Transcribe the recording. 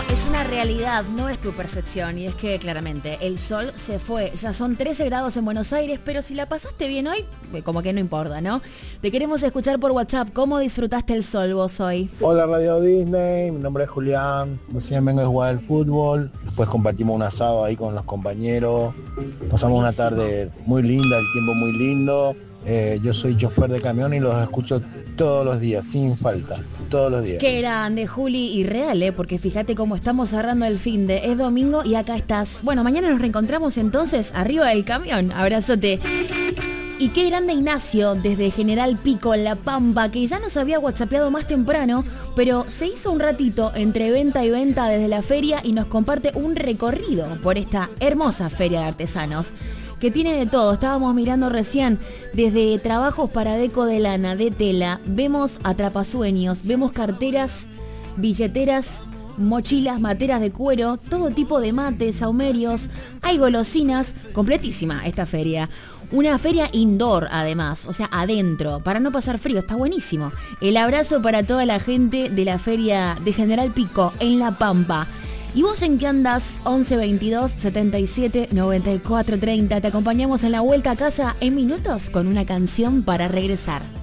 Es una realidad, no es tu percepción. Y es que claramente el sol se fue. Ya son 13 grados en Buenos Aires, pero si la pasaste bien hoy, como que no importa, ¿no? Te queremos escuchar por WhatsApp. ¿Cómo disfrutaste el sol vos hoy? Hola Radio Disney, mi nombre es Julián. Recién vengo a jugar al fútbol. Después compartimos un asado ahí con los compañeros. Pasamos una tarde muy linda, el tiempo muy lindo. Yo soy chofer de camión y los escucho todos los días, sin falta, todos los días. Qué grande, Juli, y real, porque fíjate cómo estamos cerrando el finde. Es domingo y acá estás. Bueno, mañana nos reencontramos entonces arriba del camión. Abrazote. Y qué grande Ignacio, desde General Pico, La Pampa, que ya nos había whatsappeado más temprano, pero se hizo un ratito entre venta y venta desde la feria y nos comparte un recorrido por esta hermosa feria de artesanos, que tiene de todo. Estábamos mirando recién, desde trabajos para deco de lana, de tela, vemos atrapasueños, vemos carteras, billeteras, mochilas, materas de cuero, todo tipo de mates, saumerios, hay golosinas, completísima esta feria. Una feria indoor además, o sea, adentro, para no pasar frío, está buenísimo. El abrazo para toda la gente de la feria de General Pico, en La Pampa. ¿Y vos en qué andás? 11 22 77 94 30. Te acompañamos en la vuelta a casa en minutos con una canción para regresar.